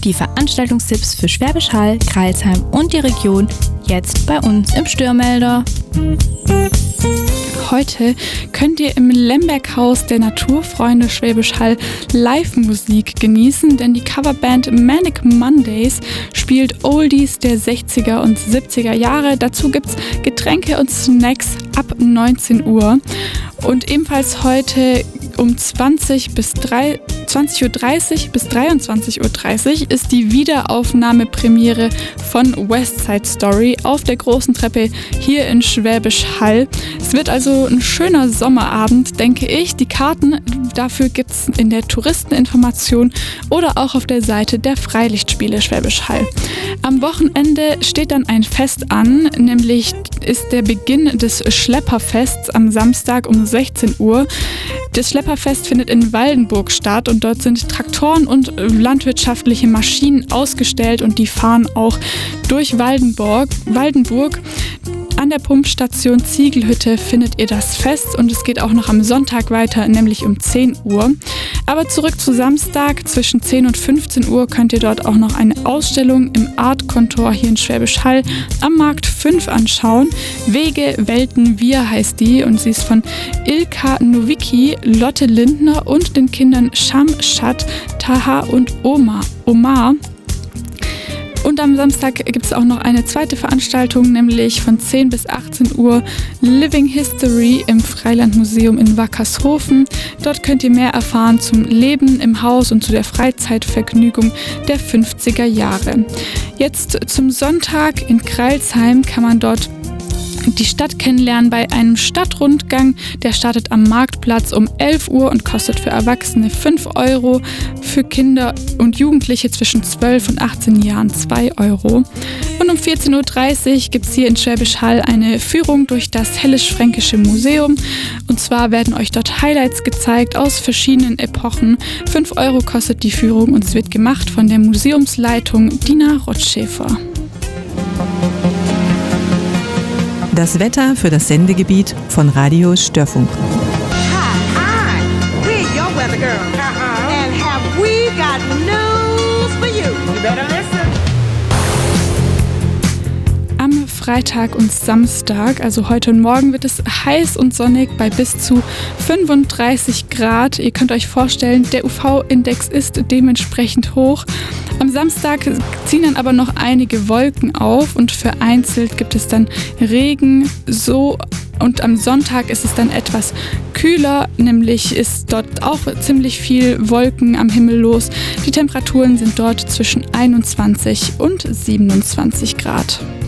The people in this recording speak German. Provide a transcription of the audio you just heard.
Die Veranstaltungstipps für Schwäbisch Hall, Crailsheim und die Region jetzt bei uns im Störmelder. Heute könnt ihr im Lemberghaus der Naturfreunde Schwäbisch Hall Live-Musik genießen, denn die Coverband Manic Mondays spielt Oldies der 60er und 70er Jahre. Dazu gibt's Getränke und Snacks ab 19 Uhr. Und ebenfalls heute um 20.30 Uhr bis 23.30 Uhr ist die Wiederaufnahmepremiere von West Side Story auf der großen Treppe hier in Schwäbisch Hall. Es wird also ein schöner Sommerabend, denke ich. Die Karten dafür gibt's in der Touristeninformation oder auch auf der Seite der Freilichtspiele Schwäbisch Hall. Am Wochenende steht dann ein Fest an, nämlich ist der Beginn des Schlepperfests am Samstag um 16 Uhr. Das Schlepperfest findet in Waldenburg statt und dort sind Traktoren und landwirtschaftliche Maschinen ausgestellt und die fahren auch durch Waldenburg. An der Pumpstation Ziegelhütte findet ihr das Fest und es geht auch noch am Sonntag weiter, nämlich um 10 Uhr. Aber zurück zu Samstag, zwischen 10 und 15 Uhr könnt ihr dort auch noch eine Ausstellung im Art-Kontor hier in Schwäbisch Hall am Markt 5 anschauen. Wege, Welten, Wir heißt die und sie ist von Ilka Nowicki, Lotte Lindner und den Kindern Shamshat, Taha und Omar. Und am Samstag gibt es auch noch eine zweite Veranstaltung, nämlich von 10 bis 18 Uhr Living History im Freilandmuseum in Wackershofen. Dort könnt ihr mehr erfahren zum Leben im Haus und zu der Freizeitvergnügung der 50er Jahre. Jetzt zum Sonntag in Crailsheim kann man dort die Stadt kennenlernen bei einem Stadtrundgang. Der startet am Marktplatz um 11 Uhr und kostet für Erwachsene 5 Euro, für Kinder und Jugendliche zwischen 12 und 18 Jahren 2 Euro. Und um 14.30 Uhr gibt es hier in Schwäbisch Hall eine Führung durch das Hellisch-Fränkische Museum. Und zwar werden euch dort Highlights gezeigt aus verschiedenen Epochen. 5 Euro kostet die Führung und es wird gemacht von der Museumsleitung Dina Rottschäfer. Das Wetter für das Sendegebiet von Radio Störfunk. Hi, we're your weather girl. And have we got news for you? You better listen. Am Freitag und Samstag, also heute und morgen, wird es heiß und sonnig bei bis zu 35 Grad. Ihr könnt euch vorstellen, der UV-Index ist dementsprechend hoch. Am Samstag ziehen dann aber noch einige Wolken auf und vereinzelt gibt es dann Regen. Und am Sonntag ist es dann etwas kühler, nämlich ist dort auch ziemlich viel Wolken am Himmel los. Die Temperaturen sind dort zwischen 21 und 27 Grad.